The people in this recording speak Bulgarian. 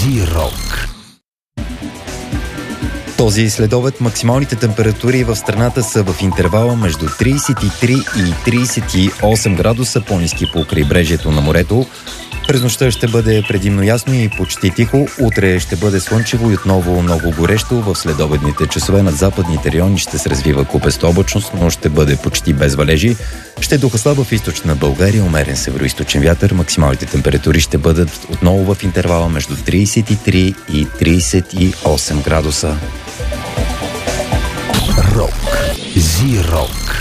Зирок. Този следобед максималните температури в страната са в интервала между 33 и 38 градуса, по-ниски по крайбрежието на морето. През нощта ще бъде предимно ясно и почти тихо. Утре ще бъде слънчево и отново много горещо. В следобедните часове над западните райони ще се развива купеста облачност, но ще бъде почти без валежи. Ще духа слаба в източна България, умерен североизточен вятър. Максималните температури ще бъдат отново в интервала между 33 и 38 градуса. Рок. Зирок.